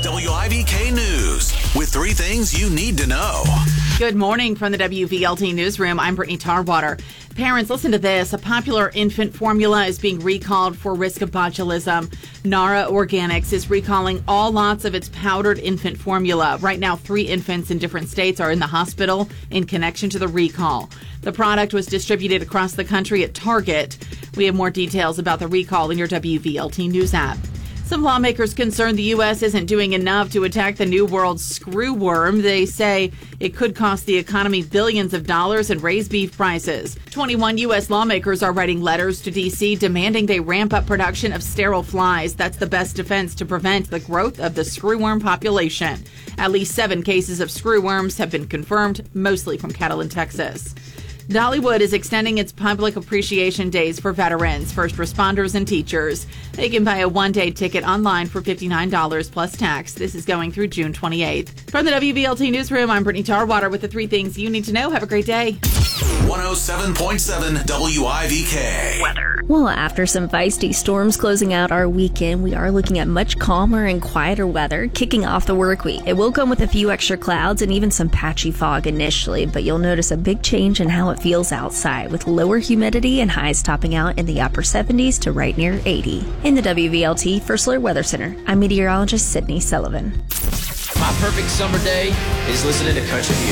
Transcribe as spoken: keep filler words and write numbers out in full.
W I V K News with three things you need to know. Good morning from the W V L T Newsroom. I'm Brittany Tarwater. Parents, listen to this. A popular infant formula is being recalled for risk of botulism. Nara Organics is recalling all lots of its powdered infant formula. Right now, three infants in different states are in the hospital in connection to the recall. The product was distributed across the country at Target. We have more details about the recall in your W V L T News app. Some lawmakers concerned the U S isn't doing enough to attack the New World screwworm. They say it could cost the economy billions of dollars and raise beef prices. twenty-one U S lawmakers are writing letters to D C demanding they ramp up production of sterile flies. That's the best defense to prevent the growth of the screwworm population. At least seven cases of screwworms have been confirmed, mostly from cattle in Texas. Dollywood is extending its public appreciation days for veterans, first responders, and teachers. They can buy a one-day ticket online for fifty-nine dollars plus tax. This is going through June twenty-eighth. From the W V L T Newsroom, I'm Brittany Tarwater with the three things you need to know. Have a great day. one oh seven point seven W I V K. Weather. Well, after some feisty storms closing out our weekend, we are looking at much calmer and quieter weather kicking off the work week. It will come with a few extra clouds and even some patchy fog initially, but you'll notice a big change in how it feels outside with lower humidity and highs topping out in the upper seventies to right near eighty. In the W V L T First Alert Weather Center, I'm meteorologist Sydney Sullivan. My perfect summer day is listening to country music.